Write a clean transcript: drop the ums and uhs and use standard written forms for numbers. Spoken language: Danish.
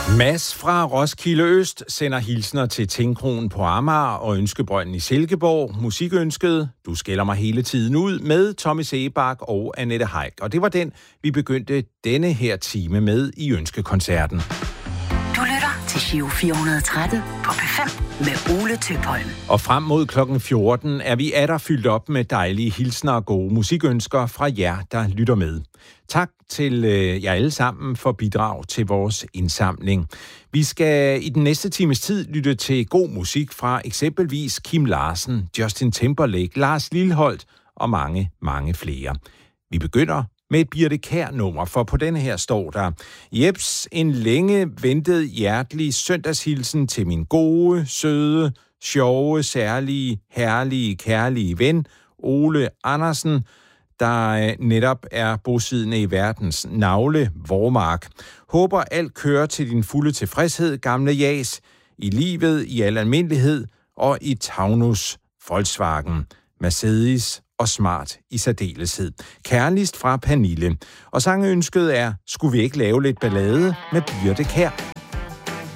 Mads fra Roskilde Øst sender hilsner til Tingkronen på Amager og Ønskebrønden i Silkeborg. Musikønsket, Du skælder mig hele tiden ud, med Tommy Sebak og Annette Heick. Og det var den, vi begyndte denne her time med i Ønskekoncerten. Du lytter til Giro 413 på P5 med Ole Tøpholm. Og frem mod klokken 14 er vi atter fyldt op med dejlige hilsner og gode musikønsker fra jer, der lytter med. Tak til jer alle sammen for bidrag til vores indsamling. Vi skal i den næste times tid lytte til god musik fra eksempelvis Kim Larsen, Justin Timberlake, Lars Lilholt og mange, mange flere. Vi begynder med et Birthe Kjær-nummer, for på denne her står der: Jeps, en længe ventet hjertelig søndagshilsen til min gode, søde, sjove, særlige, herlige, kærlige ven, Ole Andersen, der netop er bosiddende i verdens navle, Vormark. Håber alt kører til din fulde tilfredshed, gamle jas, i livet, i al almindelighed, og i Taunus, Volkswagen, Mercedes og Smart i særdeleshed. Kærligst fra Pernille. Og sangønsket er: Skulle vi ikke lave lidt ballade med Birthe Kjær?